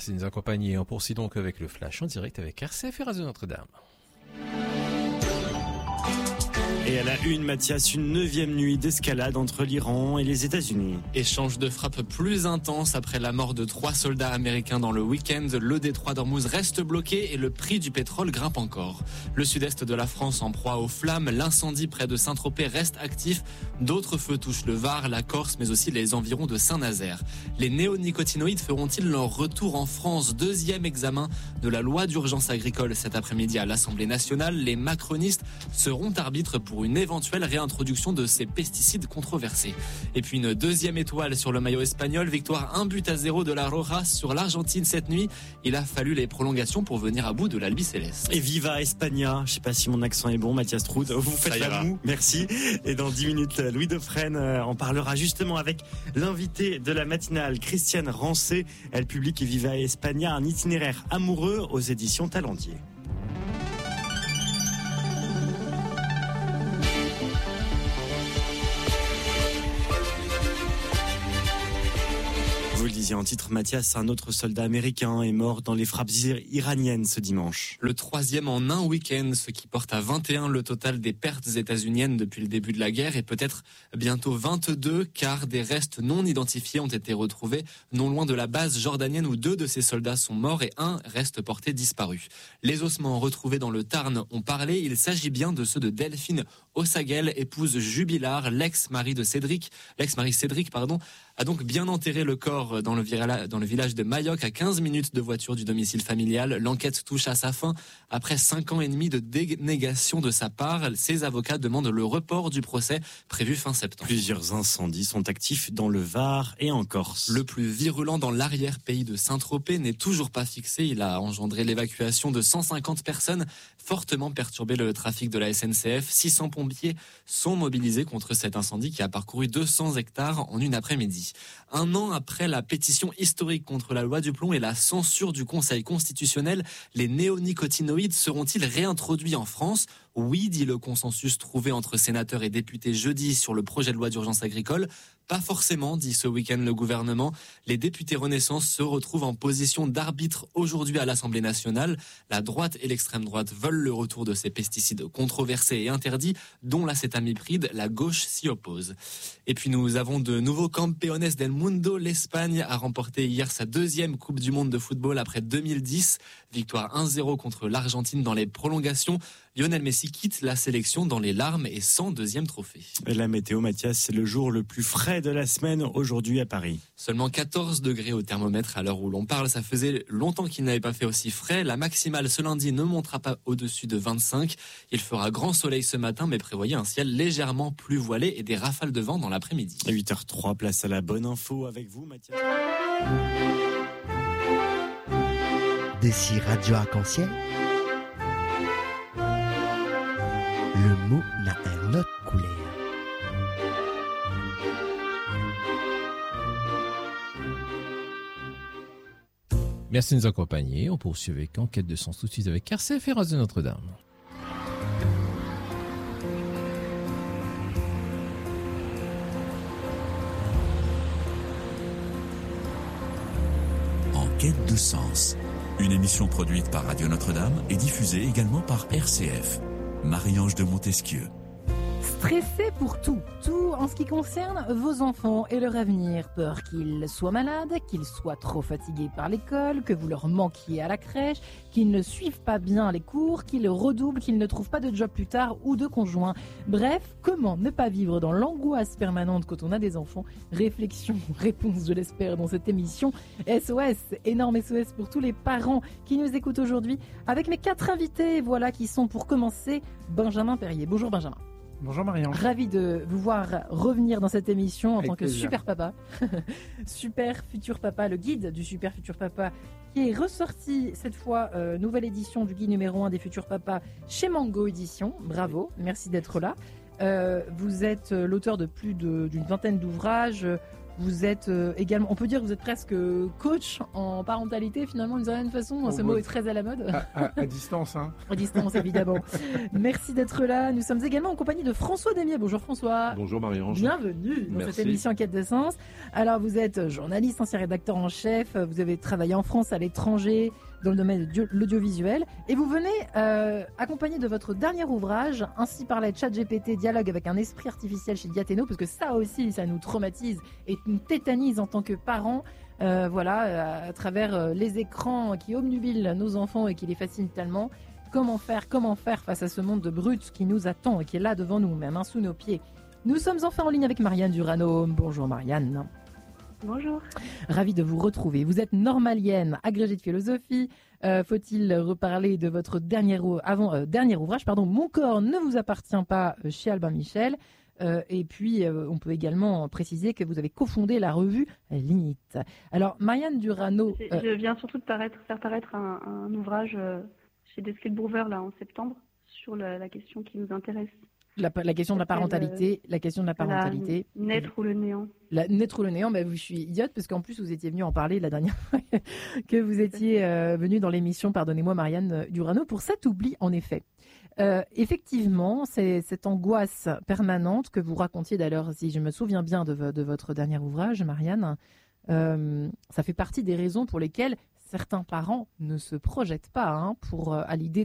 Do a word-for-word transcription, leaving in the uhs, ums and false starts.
Merci de nous accompagner. On poursuit donc avec le Flash en direct avec R C F et Radio Notre-Dame. Et à la une, Mathias, une neuvième nuit d'escalade entre l'Iran et les États-Unis. Échange de frappes plus intense après la mort de trois soldats américains dans le week-end. Le détroit d'Ormuz reste bloqué et le prix du pétrole grimpe encore. Le sud-est de la France en proie aux flammes. L'incendie près de Saint-Tropez reste actif. D'autres feux touchent le Var, la Corse, mais aussi les environs de Saint-Nazaire. Les néonicotinoïdes feront-ils leur retour en France? Deuxième examen de la loi d'urgence agricole cet après-midi à l'Assemblée nationale. Les macronistes seront arbitres pour une éventuelle réintroduction de ces pesticides controversés. Et puis une deuxième étoile sur le maillot espagnol, victoire un but à zéro de la Roja sur l'Argentine cette nuit. Il a fallu les prolongations pour venir à bout de l'Albiceleste. Et viva España, je sais pas si mon accent est bon, Mathias Troud, vous faites la moue, merci. Et dans dix minutes, Louis Dauphren en parlera justement avec l'invité de la matinale, Christiane Rancé. Elle publie Viva España, un itinéraire amoureux aux éditions Talendier. Vous le disiez en titre, Mathias, un autre soldat américain est mort dans les frappes iraniennes ce dimanche. Le troisième en un week-end, ce qui porte à vingt et un le total des pertes états-uniennes depuis le début de la guerre et peut-être bientôt vingt-deux car des restes non identifiés ont été retrouvés non loin de la base jordanienne où deux de ces soldats sont morts et un reste porté disparu. Les ossements retrouvés dans le Tarn ont parlé, il s'agit bien de ceux de Delphine Ossagel, épouse jubilard, l'ex-mari de Cédric, l'ex-mari Cédric, pardon, a donc bien enterré le corps dans le, vira- dans le village de Mayoc à quinze minutes de voiture du domicile familial. L'enquête touche à sa fin. Après cinq ans et demi de dénégation de sa part, ses avocats demandent le report du procès prévu fin septembre. Plusieurs incendies sont actifs dans le Var et en Corse. Le plus virulent dans l'arrière-pays de Saint-Tropez n'est toujours pas fixé. Il a engendré l'évacuation de cent cinquante personnes, fortement perturbé le trafic de la S N C F. six cents pompiers sont mobilisés contre cet incendie qui a parcouru deux cents hectares en une après-midi. Un an après la pétition historique contre la loi du plomb et la censure du Conseil constitutionnel, les néonicotinoïdes seront-ils réintroduits en France ? Oui, dit le consensus trouvé entre sénateurs et députés jeudi sur le projet de loi d'urgence agricole. Pas forcément, dit ce week-end le gouvernement. Les députés Renaissance se retrouvent en position d'arbitre aujourd'hui à l'Assemblée nationale. La droite et l'extrême droite veulent le retour de ces pesticides controversés et interdits, dont l'acétamipride. La gauche s'y oppose. Et puis nous avons de nouveaux campeones del mundo. L'Espagne a remporté hier sa deuxième Coupe du Monde de football après deux mille dix. Victoire un zéro contre l'Argentine dans les prolongations. Lionel Messi quitte la sélection dans les larmes et sans deuxième trophée. Et la météo, Mathias, c'est le jour le plus frais de la semaine aujourd'hui à Paris. Seulement quatorze degrés au thermomètre à l'heure où l'on parle. Ça faisait longtemps qu'il n'avait pas fait aussi frais. La maximale ce lundi ne montera pas au-dessus de vingt-cinq. Il fera grand soleil ce matin, mais prévoyez un ciel légèrement plus voilé et des rafales de vent dans l'après-midi. À huit heures trois, place à la bonne info avec vous, Mathias. D'ici Radio Arc-en-Ciel, le mot n'a un autre couleur. Merci de nous accompagner. On poursuit avec Enquête de sens tout de suite avec R C F et Radio Notre-Dame. Enquête de sens. Une émission produite par Radio Notre-Dame et diffusée également par R C F. Marie-Ange de Montesquieu. Stressé pour tout, tout en ce qui concerne vos enfants et leur avenir. Peur qu'ils soient malades, qu'ils soient trop fatigués par l'école, que vous leur manquiez à la crèche, qu'ils ne suivent pas bien les cours, qu'ils redoublent, qu'ils ne trouvent pas de job plus tard ou de conjoint. Bref, comment ne pas vivre dans l'angoisse permanente quand on a des enfants ? Réflexion, réponse, je l'espère, dans cette émission. S O S, énorme S O S pour tous les parents qui nous écoutent aujourd'hui, avec mes quatre invités, voilà, qui sont pour commencer Benjamin Perrier. Bonjour Benjamin. Bonjour Marianne. Ravi de vous voir revenir dans cette émission en Avec tant que plaisir. super papa. Super futur papa, le guide du super futur papa qui est ressorti cette fois, euh, nouvelle édition du guide numéro un des futurs papas chez Mango Édition. Bravo, merci d'être là. Euh, vous êtes l'auteur de plus de, d'une vingtaine d'ouvrages Vous êtes euh, également, on peut dire que vous êtes presque coach en parentalité finalement d'une certaine façon. Oh, Ce bah, mot est très à la mode. À, à, à distance, hein. À distance évidemment. Merci d'être là. Nous sommes également en compagnie de François Damier. Bonjour François. Bonjour Marie-Ange. Bienvenue dans Merci. cette émission Quête de Sens. Alors vous êtes journaliste, ancien rédacteur en chef. Vous avez travaillé en France, à l'étranger, dans le domaine de l'audiovisuel. Et vous venez euh, accompagné de votre dernier ouvrage, Ainsi parlait ChatGPT, dialogue avec un esprit artificiel chez Diathéno, parce que ça aussi, ça nous traumatise et nous tétanise en tant que parents. Euh, voilà, à travers euh, les écrans qui obnubilent nos enfants et qui les fascinent tellement. Comment faire, comment faire face à ce monde de brutes qui nous attend et qui est là devant nous, même hein, sous nos pieds. Nous sommes enfin en ligne avec Marianne Durano. Bonjour Marianne. Bonjour. Ravie de vous retrouver. Vous êtes normalienne, agrégée de philosophie. Euh, faut-il reparler de votre dernier, avant, euh, dernier ouvrage, pardon, Mon corps ne vous appartient pas, euh, chez Albin Michel. Euh, et puis, euh, on peut également préciser que vous avez cofondé la revue Limite. Alors, Marianne Durano... Euh... Je viens surtout de paraître, faire paraître un, un ouvrage euh, chez Desclés de Brouwer, là, en septembre, sur la, la question qui nous intéresse. La, la question de la parentalité, euh, la question de la parentalité. La naître ou le néant. La naître ou le néant, bah, je suis idiote parce qu'en plus vous étiez venu en parler la dernière fois que vous étiez euh, venu dans l'émission, pardonnez-moi Marianne Durano, pour cet oubli en effet. Euh, effectivement, c'est cette angoisse permanente que vous racontiez d'ailleurs, si je me souviens bien de, de votre dernier ouvrage, Marianne, euh, ça fait partie des raisons pour lesquelles certains parents ne se projettent pas hein, pour, à l'idée